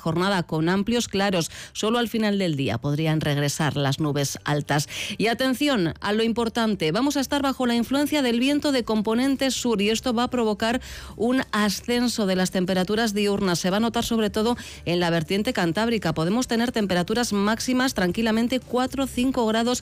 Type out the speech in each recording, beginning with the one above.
jornada con amplios claros. Solo al final del día podrían regresar las nubes altas. Y atención a lo importante, vamos a estar bajo la influencia del viento de componente sur y esto va a provocar un ascenso de las temperaturas diurnas. Se va a notar sobre todo en la vertiente cantábrica. Podemos tener temperaturas máximas tranquilamente 4 o 5 grados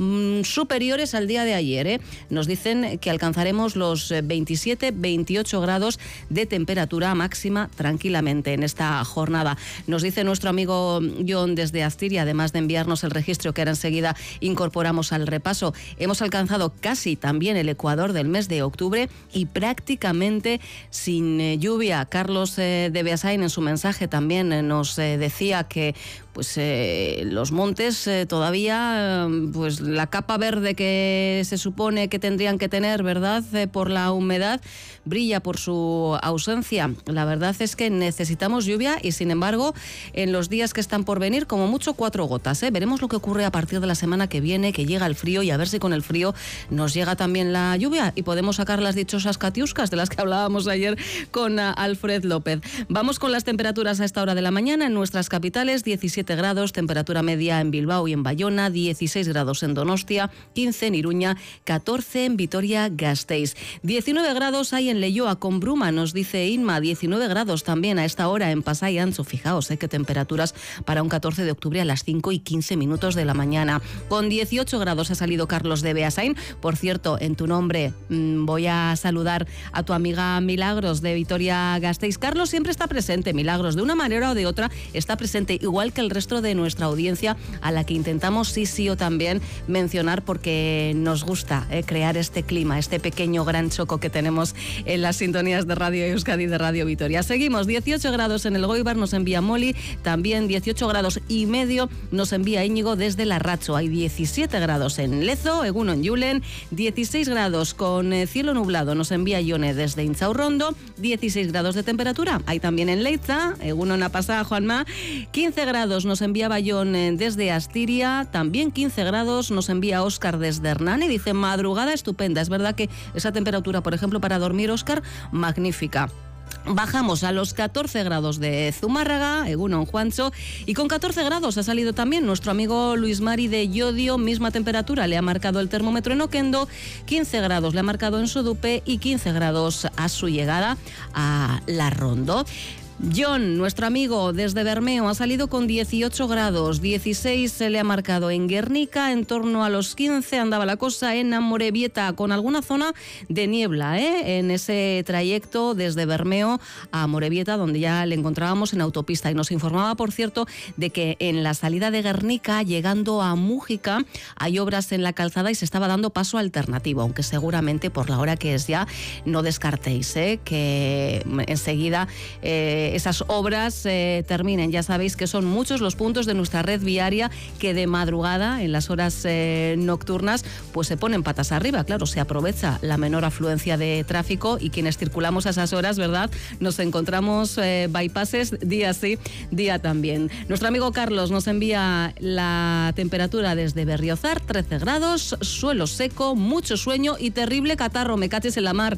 superiores al día de ayer. Nos dicen que alcanzaremos los 27, 28 grados de temperatura máxima tranquilamente en esta jornada. Nos dice nuestro amigo John desde Astiria, además de enviarnos el registro que ahora enseguida incorporamos al repaso, hemos alcanzado casi también el ecuador del mes de octubre y prácticamente sin lluvia. Carlos de Beasain en su mensaje también nos decía que pues los montes todavía, pues la capa verde que se supone que tendrían que tener, ¿verdad?, por la humedad, brilla por su ausencia. La verdad es que necesitamos lluvia y, sin embargo, en los días que están por venir, como mucho 4 gotas. Veremos lo que ocurre a partir de la semana que viene, que llega el frío, y a ver si con el frío nos llega también la lluvia y podemos sacar las dichosas catiuscas de las que hablábamos ayer con Alfred López. Vamos con las temperaturas a esta hora de la mañana en nuestras capitales: 17 grados, temperatura media en Bilbao y en Bayona, 16 grados en Donostia, 15 en Iruña, 14 en Vitoria-Gasteiz. 19 grados hay en Leioa con bruma, nos dice Inma, 19 grados también a esta hora en Pasai Antxo. Fijaos qué temperaturas para un 14 de octubre a las 5 y 15 minutos de la mañana. Con 18 grados ha salido Carlos de Beasain. Por cierto, en tu nombre voy a saludar a tu amiga Milagros de Vitoria-Gasteiz. Carlos siempre está presente, Milagros, de una manera o de otra está presente, igual que el resto de nuestra audiencia, a la que intentamos sí o también mencionar porque nos gusta crear este clima, este pequeño gran choco que tenemos en las sintonías de Radio Euskadi, de Radio Vitoria. Seguimos, 18 grados en el Goibar, nos envía Moli, también 18 grados y medio nos envía Íñigo desde Larracho. Hay 17 grados en Lezo, Egunon Julen, 16 grados con cielo nublado nos envía Ione desde Inchaurrondo, 16 grados de temperatura hay también en Leitza, Egunon Apasa Juanma, 15 grados nos envía Bayón desde Astiria, también 15 grados nos envía Óscar desde Hernani, dice madrugada estupenda. Es verdad que esa temperatura, por ejemplo, para dormir, Óscar, magnífica. Bajamos a los 14 grados de Zumárraga, Egunon Juancho, y con 14 grados ha salido también nuestro amigo Luis Mari de Llodio, misma temperatura le ha marcado el termómetro en Oquendo, 15 grados le ha marcado en Sodupe y 15 grados a su llegada a Larrondo. John, nuestro amigo desde Bermeo, ha salido con 18 grados, 16 se le ha marcado en Guernica, en torno a los 15 andaba la cosa en Amorebieta, con alguna zona de niebla, en ese trayecto desde Bermeo a Amorebieta, donde ya le encontrábamos en autopista, y nos informaba, por cierto, de que en la salida de Guernica, llegando a Mújica, hay obras en la calzada y se estaba dando paso alternativo, aunque seguramente por la hora que es ya, no descartéis que enseguida esas obras terminen. Ya sabéis que son muchos los puntos de nuestra red viaria que de madrugada, en las horas nocturnas, pues se ponen patas arriba. Claro, se aprovecha la menor afluencia de tráfico y quienes circulamos a esas horas, ¿verdad?, nos encontramos bypasses día sí, día también. Nuestro amigo Carlos nos envía la temperatura desde Berriozar, 13 grados, suelo seco, mucho sueño y terrible catarro, me caches en la mar.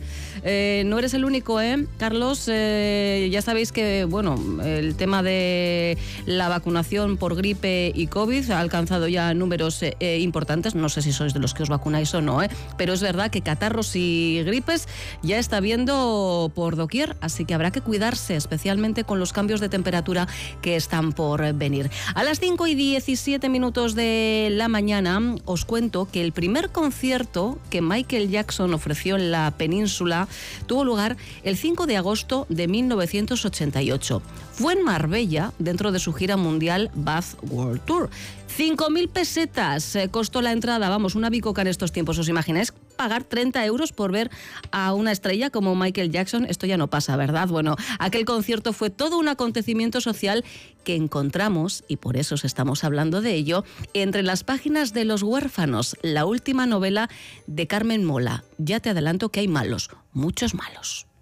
No eres el único, Carlos, ya sabéis que, bueno, el tema de la vacunación por gripe y COVID ha alcanzado ya números importantes. No sé si sois de los que os vacunáis o no, pero es verdad que catarros y gripes ya está viendo por doquier, así que habrá que cuidarse, especialmente con los cambios de temperatura que están por venir. A las 5 y 17 minutos de la mañana os cuento que el primer concierto que Michael Jackson ofreció en la península tuvo lugar el 5 de agosto de 1988. Fue en Marbella, dentro de su gira mundial Bath World Tour. 5.000 pesetas costó la entrada, vamos, una bicoca en estos tiempos. ¿Os imagináis pagar 30 euros por ver a una estrella como Michael Jackson? Esto ya no pasa, ¿verdad? Bueno, aquel concierto fue todo un acontecimiento social que encontramos, y por eso os estamos hablando de ello, entre las páginas de Los Huérfanos, la última novela de Carmen Mola. Ya te adelanto que hay malos, muchos malos.